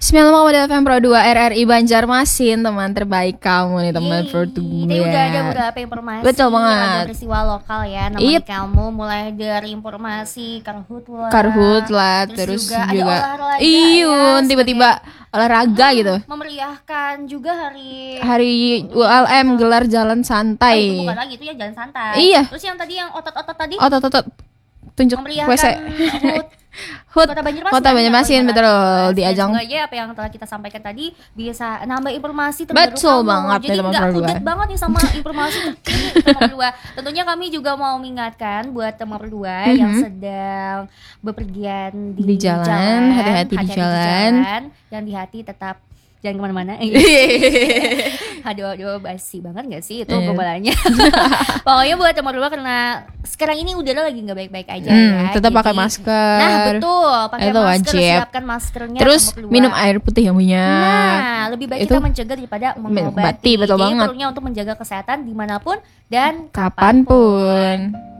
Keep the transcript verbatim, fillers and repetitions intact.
sembilan puluh lima F M Pro dua R R I Banjarmasin, teman terbaik kamu nih, teman Pro dua. Ini udah ada beberapa informasi. Betul banget. Ada peristiwa lokal ya, namanya Yep. kamu mulai dari informasi karhut lah. Karhut lah, terus, terus, juga, juga ada olahraga. Iyun, ya, tiba-tiba olahraga hmm, gitu. Memeriahkan juga hari Hari U L M gelar jalan Oh, santai. itu bukan lagi, itu ya jalan santai. Iya. Terus yang tadi yang otot-otot tadi Otot-otot tunjuk W C. memeriahkan hut Hut Kota Banjarmasin, Kota Banjarmasin, ya, betul, di Dan ajang. semoga aja apa yang telah kita sampaikan tadi bisa nambah informasi terbaru Betul kamu. banget, Jadi teman nggak Pro dua. kudet banget nih sama informasi terkini teman berdua. Tentunya kami juga mau mengingatkan buat teman berdua Mhm. yang sedang bepergian di, Di jalan, hati-hati di jalan. dan di hati tetap jangan kemana-mana. Aduh, aduh, basi banget gak sih itu Iya. gombalannya. Pokoknya buat teman berdua karena sekarang ini udara lagi gak baik-baik aja Hmm, ya. tetap Jadi- pakai masker. Nah betul, pakai Itu masker, wajib. siapkan maskernya. Terus teman berdua. minum air putih yang banyak. Nah, lebih baik Itu kita mencegah daripada mengobati. betul Jadi banget. perlunya untuk menjaga kesehatan dimanapun dan Kapanpun.